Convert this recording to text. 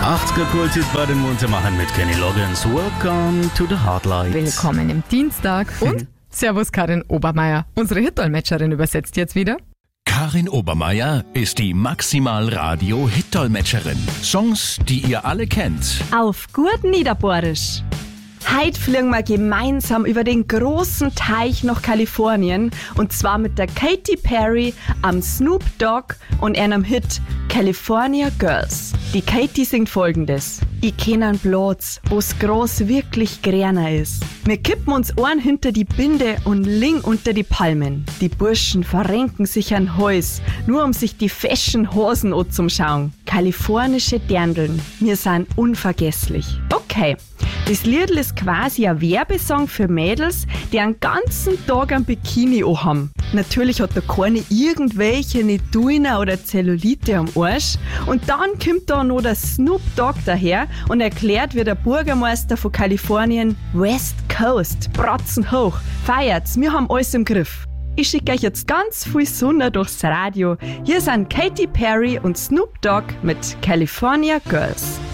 80er Kultis bei den Muntermachern mit Kenny Loggins. Welcome to the Hardlight. Willkommen im Dienstag und Servus Karin Obermeier. Unsere Hitdolmetscherin übersetzt jetzt wieder. Karin Obermeier ist die Maximal-Radio-Hitdolmetscherin. Songs, die ihr alle kennt. Auf gut Niederbohrisch. Heute fliegen wir gemeinsam über den großen Teich nach Kalifornien und zwar mit der Katy Perry, am Snoop Dogg und einem Hit California Girls. Die Katy singt folgendes: Ich kenn einen Platz, wo's groß wirklich grüner ist. Wir kippen uns Ohren hinter die Binde und liegen unter die Palmen. Die Burschen verrenken sich an Häus, nur um sich die feschen Hosen anzuschauen. Kalifornische Dirndln, wir sind unvergesslich. Okay. Das Lied ist quasi ein Werbesong für Mädels, die einen ganzen Tag ein Bikini anhaben. Natürlich hat da keine irgendwelche Netuina oder Zellulite am Arsch. Und dann kommt da noch der Snoop Dogg daher und erklärt, wie der Bürgermeister von Kalifornien: West Coast, Bratzen hoch, feiert's, wir haben alles im Griff. Ich schicke euch jetzt ganz viel Sonne durchs Radio. Hier sind Katy Perry und Snoop Dogg mit California Girls.